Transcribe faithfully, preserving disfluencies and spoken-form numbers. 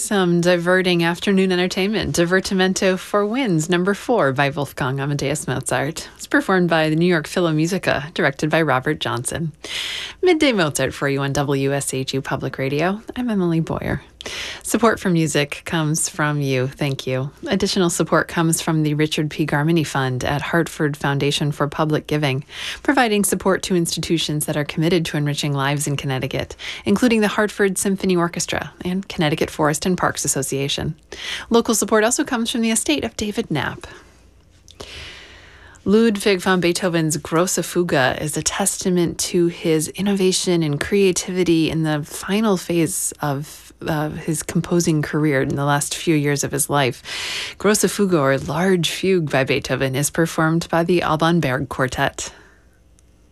Some diverting afternoon entertainment. Divertimento for Winds, number four by Wolfgang Amadeus Mozart. It's performed by the New York Philharmonic, directed by Robert Johnson. Midday Mozart for you on W S H U Public Radio. I'm Emily Boyer. Support for music comes from you. Thank you. Additional support comes from the Richard P. Garmany Fund at Hartford Foundation for Public Giving, providing support to institutions that are committed to enriching lives in Connecticut, including the Hartford Symphony Orchestra and Connecticut Forest and Parks Association. Local support also comes from the estate of David Knapp. Ludwig van Beethoven's Grosse Fuge is a testament to his innovation and creativity in the final phase of uh, his composing career in the last few years of his life. Grosse Fuge, or Large Fugue by Beethoven, is performed by the Alban Berg Quartet.